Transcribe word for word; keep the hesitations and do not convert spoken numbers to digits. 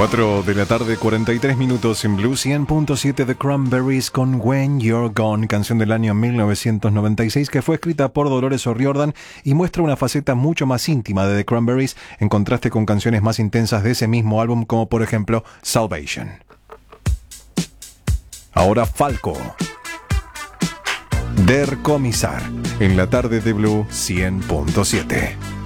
cuatro de la tarde, cuarenta y tres minutos en Blue cien punto siete. The Cranberries con When You're Gone, canción del año mil novecientos noventa y seis que fue escrita por Dolores O'Riordan y muestra una faceta mucho más íntima de The Cranberries en contraste con canciones más intensas de ese mismo álbum, como por ejemplo Salvation. Ahora Falco, Der Kommissar, en la tarde de Blue cien punto siete.